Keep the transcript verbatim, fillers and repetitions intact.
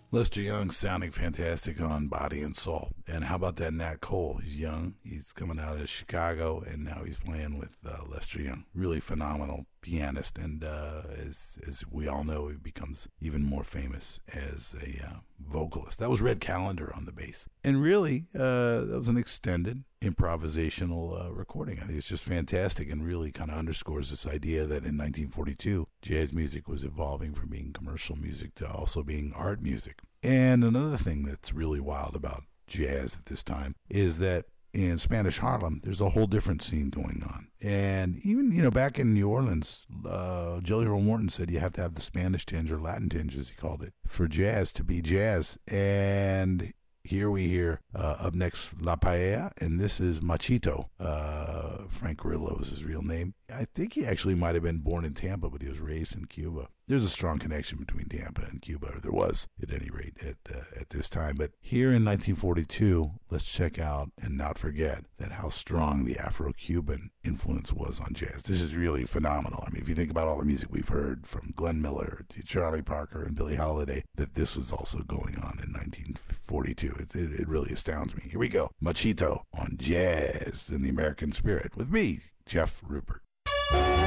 Lester Young sounding fantastic on Body and Soul. And how about that Nat Cole? He's young. He's coming out of Chicago, and now he's playing with uh, Lester Young. Really phenomenal pianist. And uh, as as we all know, he becomes even more famous as a uh, vocalist. That was Red Callender on the bass. And really, uh, that was an extended improvisational uh, recording. I think it's just fantastic and really kind of underscores this idea that in nineteen forty-two, jazz music was evolving from being commercial music to also being art music. And another thing that's really wild about jazz at this time is that in Spanish Harlem, there's a whole different scene going on. And even, you know, back in New Orleans, uh, Jelly Roll Morton said you have to have the Spanish tinge or Latin tinge, as he called it, for jazz to be jazz. And here we hear uh, up next La Paella, and this is Machito. Uh, Frank Grillo is his real name. I think he actually might have been born in Tampa, but he was raised in Cuba. There's a strong connection between Tampa and Cuba, or there was, at any rate, at uh, at this time. But here in nineteen forty-two, let's check out and not forget that how strong the Afro-Cuban influence was on jazz. This is really phenomenal. I mean, if you think about all the music we've heard from Glenn Miller to Charlie Parker and Billie Holiday, that this was also going on in nineteen forty-two. It, it, it really astounds me. Here we go. Machito on Jazz in the American Spirit with me, Jeff Rupert.